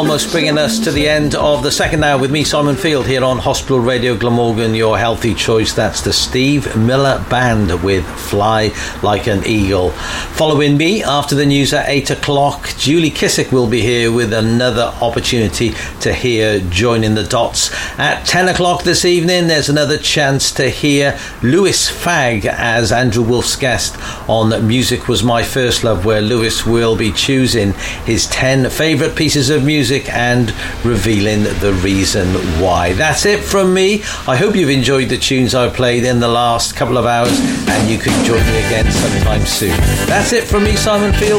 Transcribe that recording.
almost bringing us to the end of the second hour with me, Simon Field, here on Hospital Radio Glamorgan, your healthy choice. That's the Steve Miller Band with Fly Like an Eagle. Following me after the news at 8 o'clock, Julie Kissick will be here with another opportunity to hear Joining the Dots. At 10 o'clock this evening, there's another chance to hear Lewis Fagg as Andrew Wolf's guest on Music Was My First Love, where Lewis will be choosing his 10 favourite pieces of music and revealing the reason why. That's it from me. I hope you've enjoyed the tunes I've played in the last couple of hours, and you can join me again sometime soon. That's it from me, Simon Field.